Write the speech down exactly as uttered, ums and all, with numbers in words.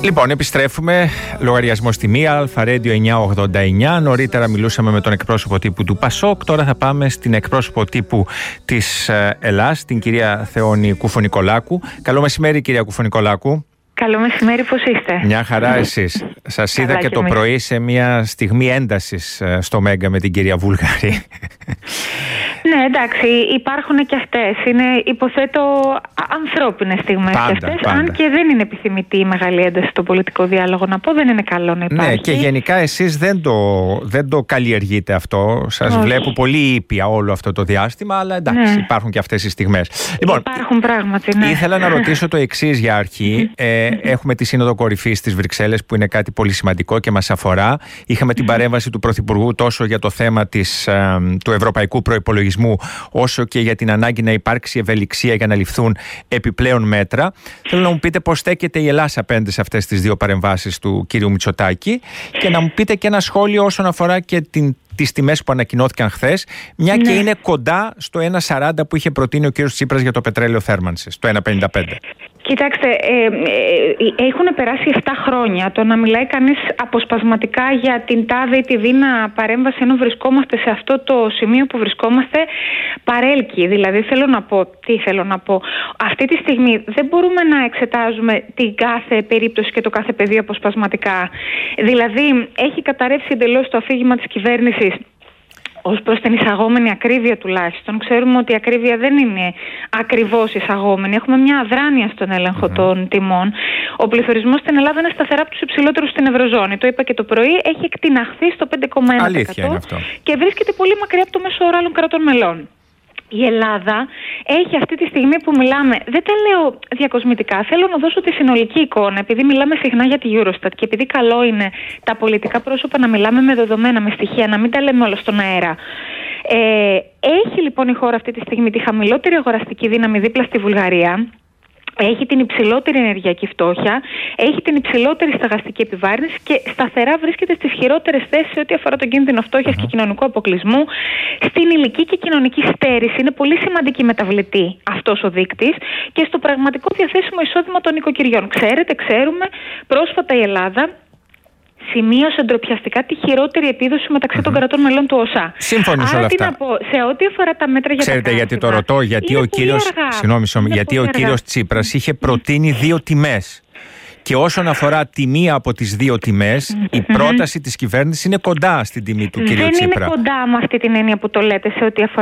Λοιπόν, επιστρέφουμε. Λογαριασμός τιμή, Αλφα-Radio εννιακόσια ογδόντα εννιά. Νωρίτερα μιλούσαμε με τον εκπρόσωπο τύπου του Πασόκ. Τώρα θα πάμε στην εκπρόσωπο τύπου της Ελλάς, την κυρία Θεόνη Κουφονικολάκου. Καλό μεσημέρι, κυρία Κουφονικολάκου. Καλό μεσημέρι, πώς είστε? Μια χαρά εσείς. Σας είδα και το εμείς. πρωί σε μια στιγμή έντασης στο Μέγκα με την κυρία Βούλγαρη. Ναι, εντάξει, υπάρχουν και αυτές. Είναι, υποθέτω, ανθρώπινες στιγμές Πάντα, και αυτές. πάντα. Αν και δεν είναι επιθυμητή η μεγάλη ένταση στο πολιτικό διάλογο, να πω, δεν είναι καλό να υπάρχει. Ναι, και γενικά εσείς δεν το, δεν το καλλιεργείτε αυτό. Σας Όχι. βλέπω πολύ ήπια όλο αυτό το διάστημα, αλλά εντάξει, Ναι. υπάρχουν και αυτές οι στιγμές. Λοιπόν, υπάρχουν πράγματι, ναι. ήθελα να ρωτήσω το εξής για αρχή. Ε, έχουμε τη Σύνοδο Κορυφής στις Βρυξέλλες, που είναι κάτι πολύ σημαντικό και μας αφορά. Είχαμε την παρέμβαση του Πρωθυπουργού τόσο για το θέμα της, ε, του ευρωπαϊκού προϋπολογισμού, όσο και για την ανάγκη να υπάρξει ευελιξία για να ληφθούν επιπλέον μέτρα. Θέλω να μου πείτε πώς στέκεται η Ελλάδα απέναντι σε αυτές τις δύο παρεμβάσεις του κύριου Μητσοτάκη και να μου πείτε και ένα σχόλιο όσον αφορά και την τις τιμές που ανακοινώθηκαν χθες, μια Ναι. και είναι κοντά στο ένα σαράντα που είχε προτείνει ο κύριος Τσίπρας για το πετρέλαιο θέρμανσης, το ένα πενήντα πέντε. Κοιτάξτε, ε, ε, έχουν περάσει επτά χρόνια. Το να μιλάει κανείς αποσπασματικά για την τάδε ή τη δίνα παρέμβαση, ενώ βρισκόμαστε σε αυτό το σημείο που βρισκόμαστε, παρέλκει. Δηλαδή, θέλω να πω, τι θέλω να πω. Αυτή τη στιγμή δεν μπορούμε να εξετάζουμε την κάθε περίπτωση και το κάθε πεδίο αποσπασματικά. Δηλαδή, έχει καταρρεύσει εντελώς το αφήγημα της κυβέρνησης ως προς την εισαγόμενη ακρίβεια τουλάχιστον. Ξέρουμε ότι η ακρίβεια δεν είναι ακριβώς εισαγόμενη. Έχουμε μια αδράνεια στον έλεγχο mm-hmm. των τιμών. Ο πληθωρισμός στην Ελλάδα είναι σταθερά από τους υψηλότερους στην Ευρωζώνη. Το είπα και το πρωί, έχει εκτιναχθεί στο πέντε κόμμα ένα τοις εκατό. Αλήθεια είναι αυτό. Και βρίσκεται πολύ μακριά από το μέσο όρο άλλων κρατών μελών. Η Ελλάδα έχει αυτή τη στιγμή που μιλάμε, δεν τα λέω διακοσμητικά, θέλω να δώσω τη συνολική εικόνα, επειδή μιλάμε συχνά για τη Eurostat και επειδή καλό είναι τα πολιτικά πρόσωπα να μιλάμε με δεδομένα, με στοιχεία, να μην τα λέμε όλα στον αέρα. Ε, έχει λοιπόν η χώρα αυτή τη στιγμή τη χαμηλότερη αγοραστική δύναμη δίπλα στη Βουλγαρία. Έχει την υψηλότερη ενεργειακή φτώχεια, έχει την υψηλότερη στεγαστική επιβάρυνση και σταθερά βρίσκεται στις χειρότερες θέσεις σε ό,τι αφορά τον κίνδυνο φτώχειας uh-huh. και κοινωνικού αποκλεισμού. Στην ηλική και κοινωνική στέρηση είναι πολύ σημαντική μεταβλητή αυτός ο δείκτης και στο πραγματικό διαθέσιμο εισόδημα των οικοκυριών. Ξέρετε, ξέρουμε, πρόσφατα η Ελλάδα σημείωσε ντροπιαστικά τη χειρότερη επίδοση μεταξύ mm-hmm. των κρατών μελών του ΟΣΑ. Σύμφωνοι σε όλα αυτά. Τι να πω, σε ό,τι αφορά τα μέτρα για Ξέρετε τα γιατί το ρωτώ, γιατί ο κύριος, συγγνώμη, γιατί ο κύριος Τσίπρας είχε προτείνει δύο τιμές. Και όσον αφορά τη μία από τις δύο τιμές, mm-hmm. η πρόταση της κυβέρνησης είναι κοντά στην τιμή του κυρίου Δεν Τσίπρα. Είναι κοντά με αυτή την έννοια που το λέτε σε ό,τι αφορά